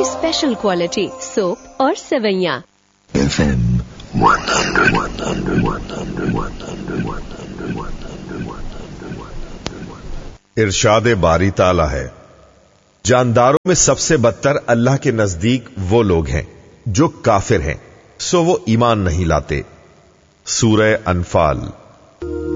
की special quality soap और सेवैयां। FM 100. इरशाद बारी ताला है, जानदारों में सबसे बदतर अल्लाह के नजदीक वो लोग हैं जो काफिर हैं, सो वो ईमान नहीं लाते। सूरह अनफाल